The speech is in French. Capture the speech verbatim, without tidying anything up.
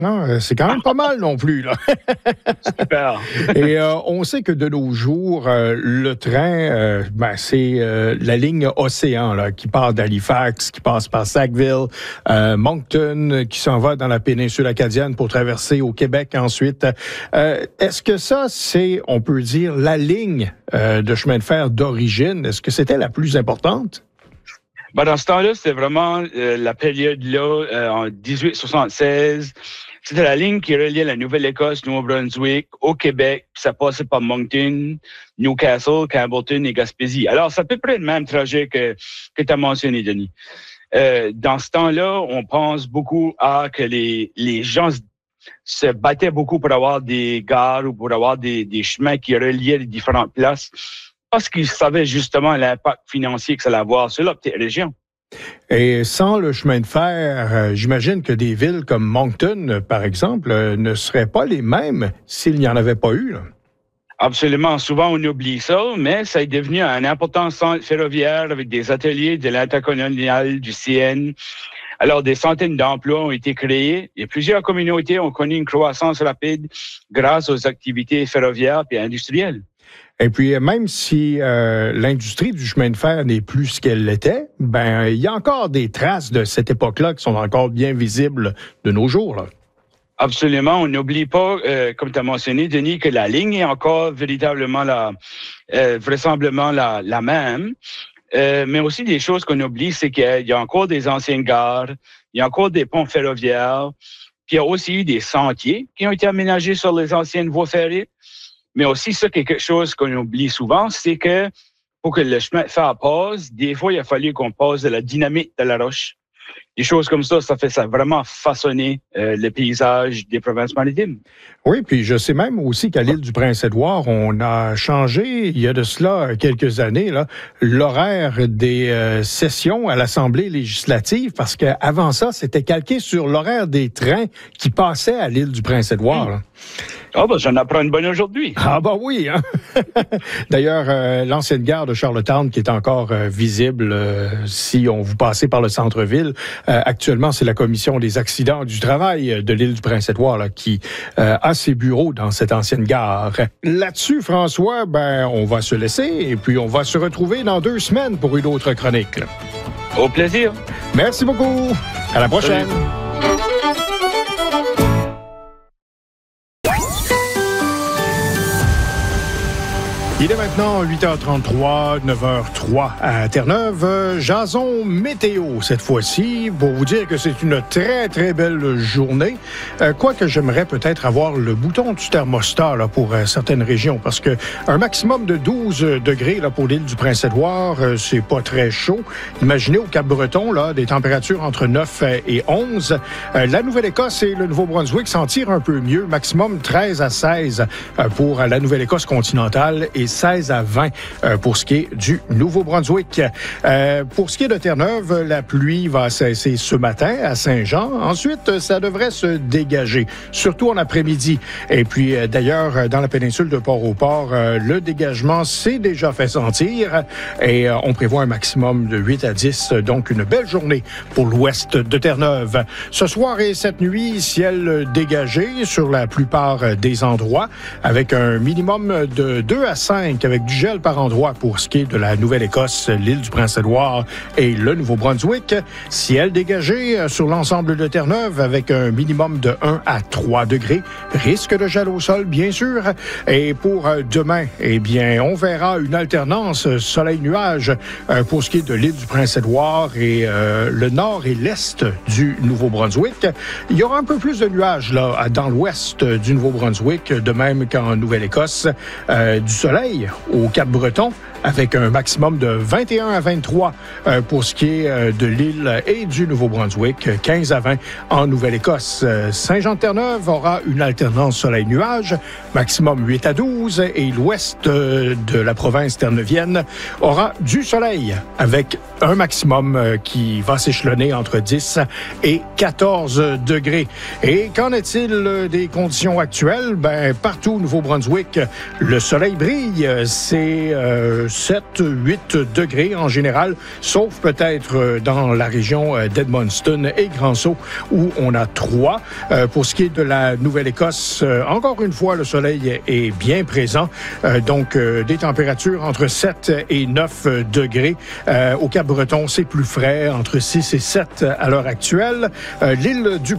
Non, euh, c'est quand même pas mal non plus, là. Super. Et euh, on sait que de nos jours, euh, le train, euh, ben, c'est euh, la ligne Océan, là, qui part d'Halifax, qui passe par Sackville, euh, Moncton, qui s'en va dans la péninsule acadienne pour traverser au Québec ensuite. Euh, est-ce que ça, c'est, on peut dire, la ligne euh, de chemin de fer d'origine? Est-ce que c'était la plus importante? Ben, dans ce temps-là, c'était vraiment euh, la période-là, euh, en dix-huit soixante-seize. C'était la ligne qui reliait la Nouvelle-Écosse, Nouveau-Brunswick, au Québec, puis ça passait par Moncton, Newcastle, Campbellton et Gaspésie. Alors, c'est à peu près le même trajet que, que tu as mentionné, Denis. Euh, dans ce temps-là, on pense beaucoup à que les, les gens se battaient beaucoup pour avoir des gares ou pour avoir des, des chemins qui reliaient les différentes places parce qu'ils savaient justement l'impact financier que ça allait avoir sur la petite région. Et sans le chemin de fer, euh, j'imagine que des villes comme Moncton, par exemple, euh, ne seraient pas les mêmes s'il n'y en avait pas eu, là. Absolument. Souvent, on oublie ça, mais ça est devenu un important centre ferroviaire avec des ateliers de l'intercolonial du C N. Alors, des centaines d'emplois ont été créés et plusieurs communautés ont connu une croissance rapide grâce aux activités ferroviaires et industrielles. Et puis, même si euh, l'industrie du chemin de fer n'est plus ce qu'elle l'était, ben il y a encore des traces de cette époque-là qui sont encore bien visibles de nos jours, là. Absolument. On n'oublie pas, euh, comme tu as mentionné, Denis, que la ligne est encore véritablement la, euh, vraisemblablement la, la même. Euh, mais aussi des choses qu'on oublie, c'est qu'il y a encore des anciennes gares, il y a encore des ponts ferroviaires, puis il y a aussi eu des sentiers qui ont été aménagés sur les anciennes voies ferrées. Mais aussi, ça, quelque chose qu'on oublie souvent, c'est que pour que le chemin de fer passe, des fois, il a fallu qu'on passe de la dynamite de la roche. Des choses comme ça, ça fait ça vraiment façonner euh, le paysage des provinces maritimes. Oui, puis je sais même aussi qu'à l'île du Prince-Édouard, on a changé, il y a de cela quelques années, là, l'horaire des euh, sessions à l'Assemblée législative, parce qu'avant ça, c'était calqué sur l'horaire des trains qui passaient à l'île du Prince-Édouard, là. Ah, ben, j'en apprends une bonne aujourd'hui. Ah, ben oui, hein? D'ailleurs, euh, l'ancienne gare de Charlottetown qui est encore euh, visible euh, si on vous passez par le centre-ville. Euh, actuellement, c'est la Commission des accidents du travail de l'île du Prince-Édouard là, qui euh, a ses bureaux dans cette ancienne gare. Là-dessus, François, ben, on va se laisser et puis on va se retrouver dans deux semaines pour une autre chronique, là. Au plaisir. Merci beaucoup. À la prochaine. Salut. Il est maintenant huit heures trente-trois, neuf heures trois à Terre-Neuve. Euh, Jason météo cette fois-ci pour vous dire que c'est une très, très belle journée. Euh, Quoique j'aimerais peut-être avoir le bouton du thermostat là, pour euh, certaines régions parce que un maximum de douze degrés là, pour l'île du Prince-Édouard, euh, c'est pas très chaud. Imaginez au Cap-Breton là, des températures entre neuf et onze. Euh, la Nouvelle-Écosse et le Nouveau-Brunswick s'en tirent un peu mieux. Maximum treize à seize euh, pour la Nouvelle-Écosse continentale et seize à vingt euh, pour ce qui est du Nouveau-Brunswick. Euh, pour ce qui est de Terre-Neuve, la pluie va cesser ce matin à Saint-Jean. Ensuite, ça devrait se dégager, surtout en après-midi. Et puis, euh, d'ailleurs, dans la péninsule de Port-au-Port, euh, le dégagement s'est déjà fait sentir et euh, on prévoit un maximum de huit à dix, donc une belle journée pour l'ouest de Terre-Neuve. Ce soir et cette nuit, ciel dégagé sur la plupart des endroits avec un minimum de deux à cinq avec du gel par endroit pour ce qui est de la Nouvelle-Écosse, l'île du Prince-Édouard et le Nouveau-Brunswick. Ciel dégagé sur l'ensemble de Terre-Neuve avec un minimum de un à trois degrés. Risque de gel au sol, bien sûr. Et pour demain, eh bien, on verra une alternance soleil-nuage pour ce qui est de l'île du Prince-Édouard et euh, le nord et l'est du Nouveau-Brunswick. Il y aura un peu plus de nuages là dans l'ouest du Nouveau-Brunswick, de même qu'en Nouvelle-Écosse. Euh, du soleil au Cap-Breton avec un maximum de vingt et un à vingt-trois euh, pour ce qui est euh, de l'île et du Nouveau-Brunswick, quinze à vingt en Nouvelle-Écosse. Euh, Saint-Jean-de-Terre-Neuve aura une alternance soleil-nuage, maximum huit à douze, et l'ouest euh, de la province terneuvienne aura du soleil avec un maximum euh, qui va s'échelonner entre dix et quatorze degrés. Et qu'en est-il des conditions actuelles? Ben, partout au Nouveau-Brunswick, le soleil brille. C'est euh, sept, huit degrés en général, sauf peut-être dans la région d'Edmundston et Grand-Sault où on a trois. Euh, pour ce qui est de la Nouvelle-Écosse, euh, encore une fois, le soleil est bien présent. Euh, donc, euh, des températures entre sept et neuf degrés. Euh, au Cap-Breton, c'est plus frais, entre six et sept à l'heure actuelle. Euh, l'île du